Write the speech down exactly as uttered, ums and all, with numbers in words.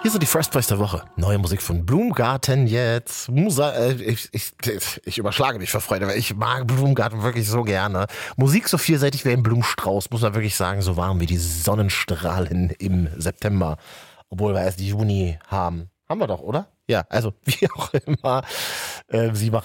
Hier sind die First Place der Woche. Neue Musik von Bloomgarten jetzt. Musa, äh, ich, ich, ich überschlage mich vor Freude, weil ich mag Bloomgarten wirklich so gerne. Musik so vielseitig wie ein Blumenstrauß, muss man wirklich sagen, so warm wie die Sonnenstrahlen im September. Obwohl wir erst Juni haben. Haben wir doch, oder? Ja, also wie auch immer. Äh, sie machen